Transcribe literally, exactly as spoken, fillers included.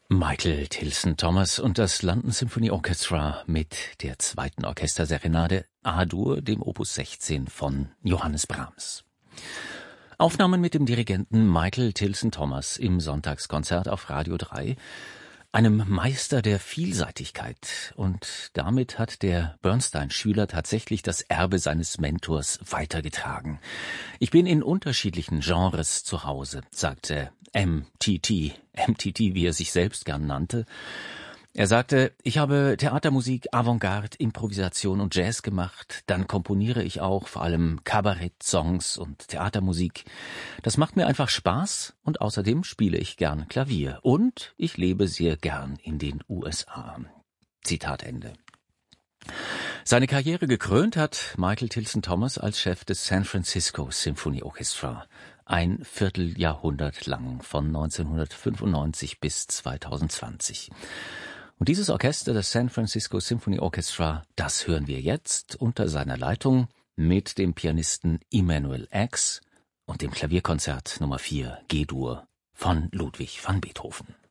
Michael Tilson Thomas und das London Symphony Orchestra mit der zweiten Orchesterserenade A-Dur, dem Opus sechzehn von Johannes Brahms. Aufnahmen mit dem Dirigenten Michael Tilson Thomas im Sonntagskonzert auf Radio drei, einem Meister der Vielseitigkeit. Und damit hat der Bernstein-Schüler tatsächlich das Erbe seines Mentors weitergetragen. Ich bin in unterschiedlichen Genres zu Hause, sagte M T T, M T T, wie er sich selbst gern nannte. Er sagte, ich habe Theatermusik, Avantgarde, Improvisation und Jazz gemacht, dann komponiere ich auch vor allem Kabarett-Songs und Theatermusik. Das macht mir einfach Spaß und außerdem spiele ich gern Klavier und ich lebe sehr gern in den U S A. Zitat Ende. Seine Karriere gekrönt hat Michael Tilson Thomas als Chef des San Francisco Symphony Orchestra. Ein Vierteljahrhundert lang, von neunzehnhundertfünfundneunzig bis zweitausendzwanzig. Und dieses Orchester, das San Francisco Symphony Orchestra, das hören wir jetzt unter seiner Leitung mit dem Pianisten Emanuel Ax und dem Klavierkonzert Nummer vier G-Dur von Ludwig van Beethoven.